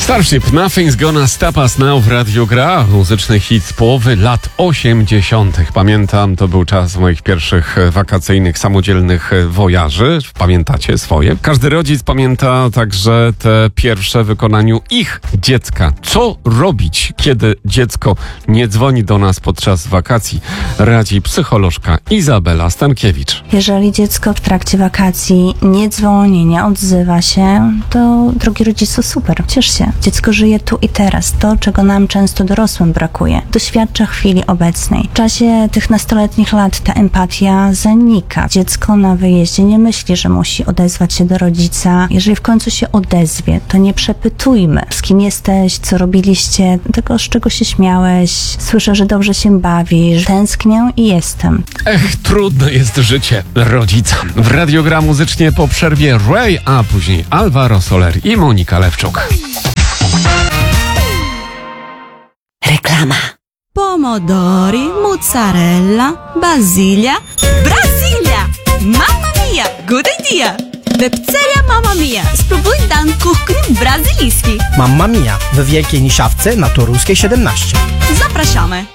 Starship, Nothing's Gonna Stop Us Now w Radiu Gra. Muzyczny hit z połowy lat 80. Pamiętam, to był czas moich pierwszych wakacyjnych, samodzielnych wojaży. Pamiętacie swoje? Każdy rodzic pamięta także te pierwsze w wykonaniu ich dziecka. Co robić, kiedy dziecko nie dzwoni do nas podczas wakacji? Radzi psycholożka Izabela Stankiewicz. Jeżeli dziecko w trakcie wakacji nie dzwoni, nie odzywa się, to drogi rodzicu, super, ciesz się. Dziecko żyje tu i teraz, to czego nam często dorosłym brakuje. Doświadcza chwili obecnej. W czasie tych nastoletnich lat ta empatia zanika. Dziecko na wyjeździe nie myśli, że musi odezwać się do rodzica. Jeżeli w końcu się odezwie, to nie przepytujmy, z kim jesteś, co robiliście, tego, z czego się śmiałeś. Słyszę, że dobrze się bawisz, tęsknię i jestem. Trudne jest życie rodzica. W Radio Gra muzycznie po przerwie Ray, a później Alvaro Soler i Monika Lewczuk. Reklama. Pomodori, mozzarella, basilia, Brasilia! Mamma mia! Good idea! Pizzeria Mamma Mia! Spróbuj dan kuchni brazylijskiej. Mamma Mia! W Wielkiej Niszawce na Toruskiej 17. Zapraszamy!